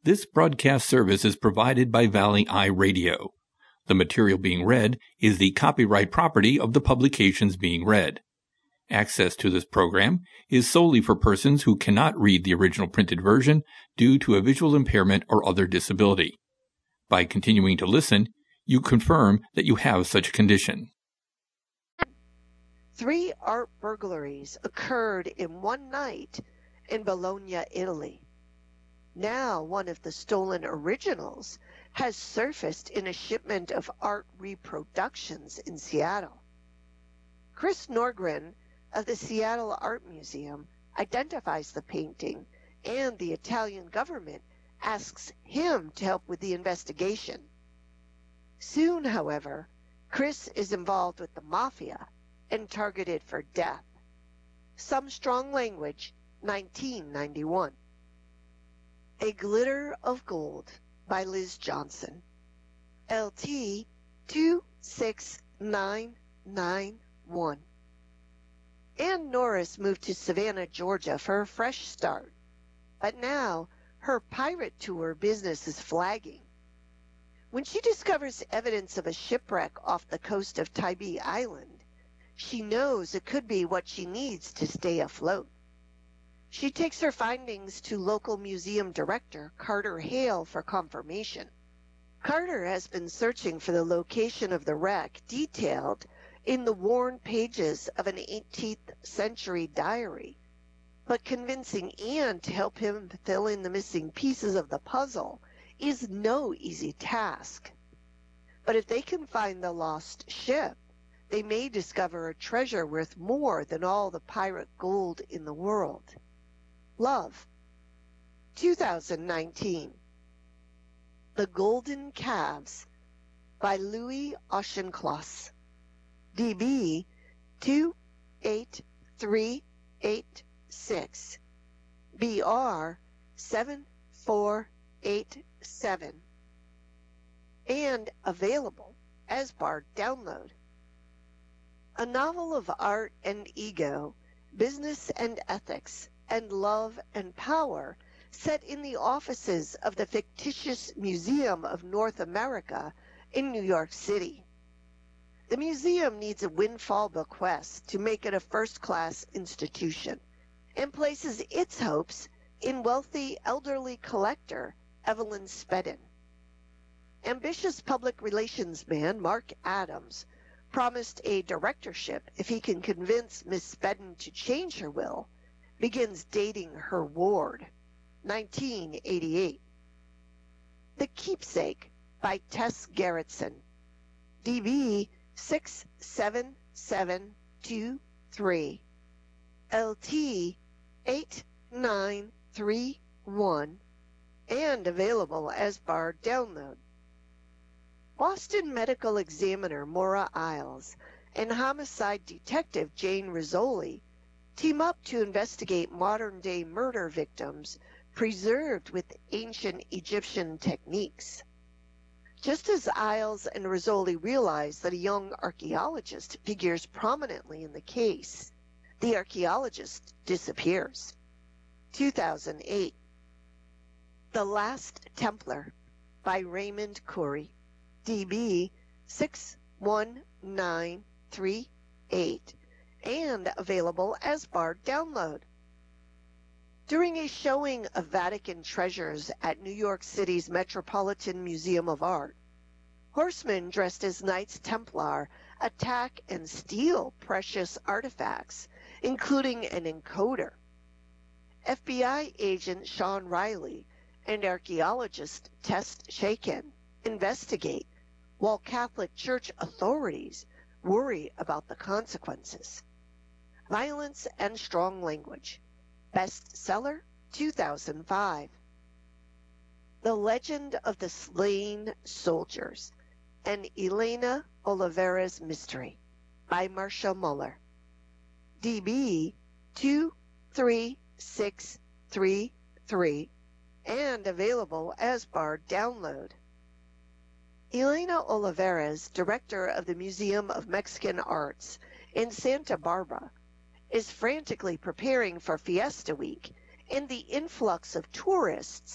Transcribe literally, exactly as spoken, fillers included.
This broadcast service is provided by Valley Eye Radio. The material being read is the copyright property of the publications being read. Access to this program is solely for persons who cannot read the original printed version due to a visual impairment or other disability. By continuing to listen, you confirm that you have such a condition. Three art burglaries occurred in one night in Bologna, Italy. Now one of the stolen originals has surfaced in a shipment of art reproductions in Seattle. Chris Norgren of the Seattle Art Museum identifies the painting, and the Italian government asks him to help with the investigation. Soon, however, Chris is involved with the mafia and targeted for death. Some Strong Language, nineteen ninety-one. A Glitter of Gold by Liz Johnson. L T two six nine nine one. Ann Norris moved to Savannah, Georgia for a fresh start, but now her pirate tour business is flagging. When she discovers evidence of a shipwreck off the coast of Tybee Island, she knows it could be what she needs to stay afloat. She takes her findings to local museum director Carter Hale for confirmation. Carter has been searching for the location of the wreck detailed in the worn pages of an eighteenth century diary, but convincing Anne to help him fill in the missing pieces of the puzzle is no easy task. But if they can find the lost ship, they may discover a treasure worth more than all the pirate gold in the world. Love, two thousand nineteen. The Golden Calves by Louis Auchincloss. D B two eight three eight six. B R seven four eight seven. And available as Bard download. A novel of art and ego, business and ethics, and love and power set in the offices of the fictitious Museum of North America in New York City. The museum needs a windfall bequest to make it a first-class institution and places its hopes in wealthy elderly collector Evelyn Spedden. Ambitious public relations man Mark Adams promised a directorship if he can convince Miss Spedden to change her will, begins dating her ward, nineteen eighty-eight. The Keepsake by Tess Gerritsen. D B six seven seven two three. L T eight nine three one. And available as Bard download. Boston Medical Examiner Maura Isles and homicide detective Jane Rizzoli team up to investigate modern-day murder victims preserved with ancient Egyptian techniques. Just as Isles and Rizzoli realize that a young archaeologist figures prominently in the case, the archaeologist disappears. two thousand eight. The Last Templar by Raymond Corey. D B six one nine three eight. And available as Bard download. During a showing of Vatican treasures at New York City's Metropolitan Museum of Art, horsemen dressed as Knights Templar attack and steal precious artifacts, including an encoder. F B I agent Sean Riley and archaeologist Tess Shaken investigate, while Catholic Church authorities worry about the consequences. Violence and Strong Language. Bestseller, two thousand five. The Legend of the Slain Soldiers, an Elena Olivares mystery by Marcia Muller. D B two three six three three and available as Bard download. Elena Olivares, director of the Museum of Mexican Arts in Santa Barbara, is frantically preparing for Fiesta Week and the influx of tourists